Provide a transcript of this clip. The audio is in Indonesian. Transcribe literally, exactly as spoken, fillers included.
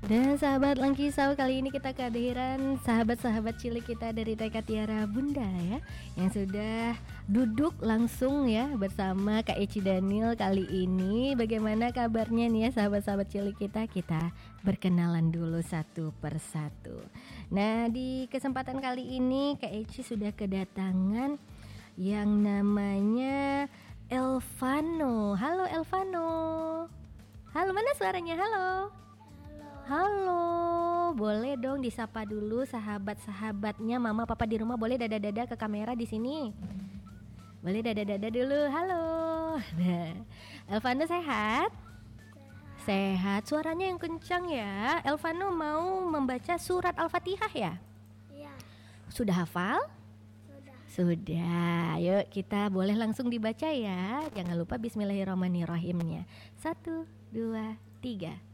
Dan sahabat Langkisau, kali ini kita kehadiran sahabat-sahabat cilik kita dari T K Tiara Bunda ya, yang sudah duduk langsung ya bersama Kak Eci Daniel kali ini. Bagaimana kabarnya nih ya sahabat-sahabat cilik kita? Kita berkenalan dulu satu persatu. Nah, di kesempatan kali ini Kak Eci sudah kedatangan yang namanya Elvano. Halo Elvano. Halo, mana suaranya? Halo. Halo, boleh dong disapa dulu sahabat-sahabatnya Mama Papa di rumah, boleh dada-dada ke kamera di sini. Boleh dada-dada dulu. Halo. Nah, Elvano sehat? Sehat. Suaranya yang kencang ya. Elvano mau membaca surat Al-Fatihah ya? Iya. Sudah hafal? Sudah. Sudah. Yuk kita boleh langsung dibaca ya. Jangan lupa bismillahirrahmanirrahimnya. Satu, dua, tiga.